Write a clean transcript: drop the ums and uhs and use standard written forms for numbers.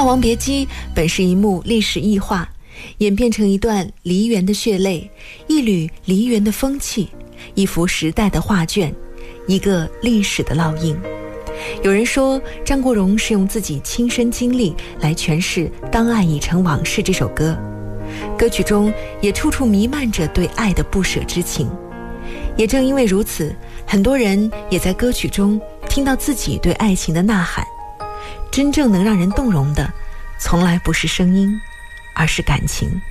霸王别姬》本是一幕历史异画，演变成一段梨园的血泪，一缕梨园的风气，一幅时代的画卷，一个历史的烙印。有人说，张国荣是用自己亲身经历来诠释《当爱已成往事》这首歌，歌曲中也处处弥漫着对爱的不舍之情。也正因为如此，很多人也在歌曲中听到自己对爱情的呐喊。真正能让人动容的，从来不是声音，而是感情。